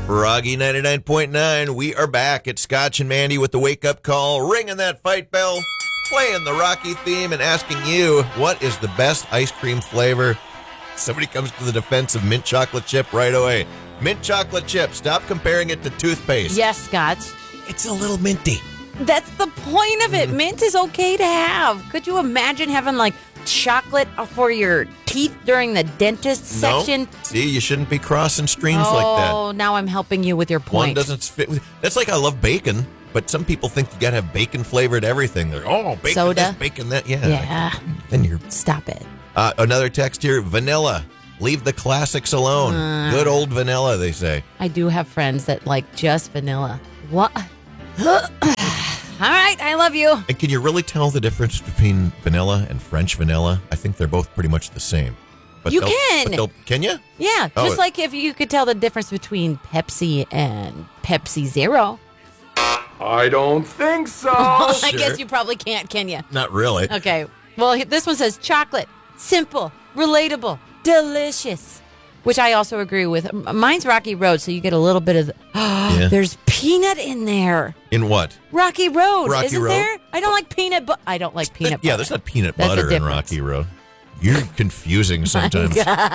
Froggy 99.9. We are back at Scotch and Mandy with the wake-up call, ringing that fight bell, playing the Rocky theme, and asking you, what is the best ice cream flavor? Somebody comes to the defense of mint chocolate chip right away. Mint chocolate chip. Stop comparing it to toothpaste. Yes, Scotch. It's a little minty. That's the point of it. Mint is okay to have. Could you imagine having, like, chocolate for your teeth during the dentist section? See, you shouldn't be crossing streams like that. Oh, now I'm helping you with your point. One doesn't fit with... That's like I love bacon, but some people think you got to have bacon-flavored everything. They're, bacon soda? this, bacon that. Yeah. Yeah. Then you're... Stop it. Another text here, vanilla. Leave the classics alone. Good old vanilla, they say. I do have friends that like just vanilla. What? All right, I love you. And can you really tell the difference between vanilla and French vanilla? I think they're both pretty much the same. But You can. Can you? Yeah, Oh, just like if you could tell the difference between Pepsi and Pepsi Zero. I don't think so. I sure. guess you probably can't, can you? Not really. Okay. Well, this one says chocolate, simple, relatable, delicious, which I also agree with. Mine's Rocky Road, so you get a little bit of Yeah. There's peanut in there. In what? Rocky Road, Rocky isn't Road? there? I don't like peanut butter. I don't like peanut butter. Yeah, there's not peanut That's the butter in difference. Rocky Road. You're confusing sometimes.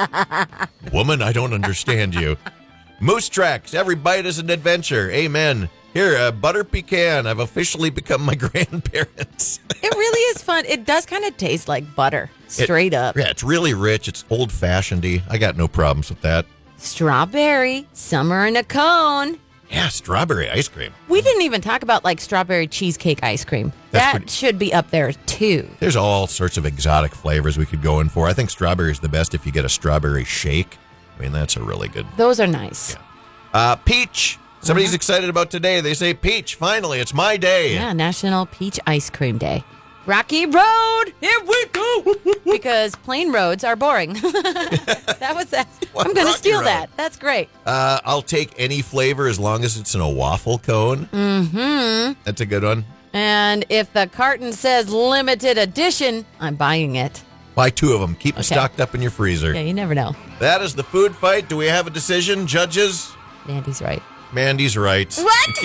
Woman, I don't understand you. Moose Tracks, every bite is an adventure. Amen. Here, butter pecan. I've officially become my grandparents. It really is fun. It does kind of taste like butter, straight up. Yeah, it's really rich. It's old-fashioned-y. I got no problems with that. Strawberry, summer in a cone. Yeah, strawberry ice cream. We didn't even talk about like strawberry cheesecake ice cream. That's That pretty- should be up there too. There's all sorts of exotic flavors we could go in for. I think strawberry is the best if you get a strawberry shake. I mean, that's a really good. Those are nice. Peach. Somebody's excited about today. They say, Peach, finally, it's my day. Yeah, National Peach Ice Cream Day. Rocky Road, here we go. Because plain roads are boring. That was that. I'm going to Rocky steal Road. that. That's great. I'll take any flavor as long as it's in a waffle cone. Mm-hmm. That's a good one. And if the carton says limited edition, I'm buying it. Buy 2 of them. Keep them Okay. stocked up in your freezer. Yeah, you never know. That is the food fight. Do we have a decision, judges? Andy's right. Mandy's right. What?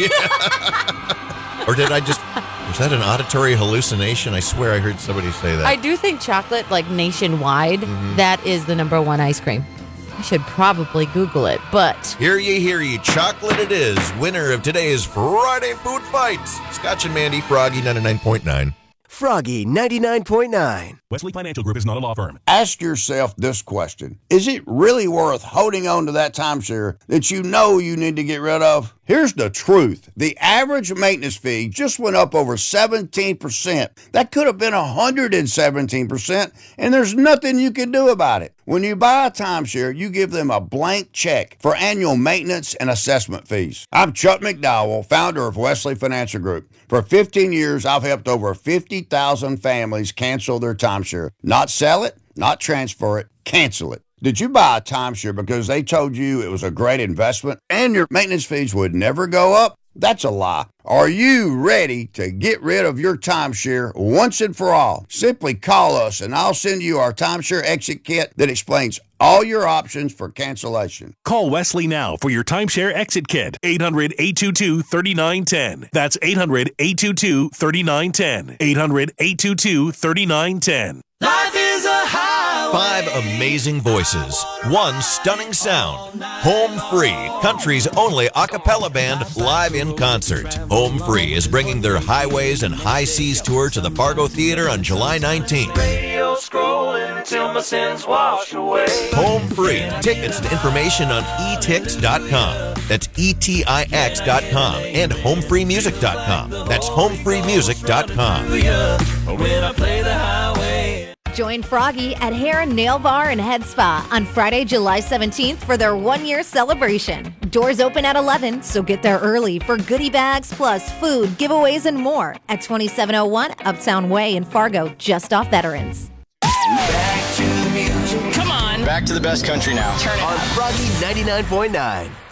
Or did I just... Was that an auditory hallucination? I swear I heard somebody say that. I do think chocolate, like nationwide, that is the number one ice cream. I should probably Google it, but Hear ye, chocolate it is. Winner of today's Friday Food Fights. Scotch and Mandy, Froggy 99.9. Froggy 99.9. Wesley Financial Group is not a law firm. Ask yourself this question. Is it really worth holding on to that timeshare that you know you need to get rid of? Here's the truth. The average maintenance fee just went up over 17%. That could have been 117%, and there's nothing you can do about it. When you buy a timeshare, you give them a blank check for annual maintenance and assessment fees. I'm Chuck McDowell, founder of Wesley Financial Group. For 15 years, I've helped over 50,000 families cancel their timeshare. Not sell it, not transfer it, cancel it. Did you buy a timeshare because they told you it was a great investment and your maintenance fees would never go up? That's a lie. Are you ready to get rid of your timeshare once and for all? Simply call us and I'll send you our timeshare exit kit that explains all your options for cancellation. Call Wesley now for your timeshare exit kit. 800-822-3910. That's 800-822-3910. 800-822-3910. Life is a highway. 5 amazing voices, 1 stunning sound. Home Free, country's only a cappella band live in concert. Home Free is bringing their Highways and High Seas tour to the Fargo Theater on July 19th. Radio scrolling till my sins wash away. Home Free. Tickets and information on etix.com. That's etix.com and homefreemusic.com. That's homefreemusic.com. When I play the highway. Join Froggy at Hair and Nail Bar and Head Spa on Friday, July 17th for their 1-year celebration. Doors open at 11, so get there early for goodie bags plus food, giveaways, and more at 2701 Uptown Way in Fargo, just off Veterans. Back to the music. Come on. Back to the best country now. Turn it on up. Froggy 99.9.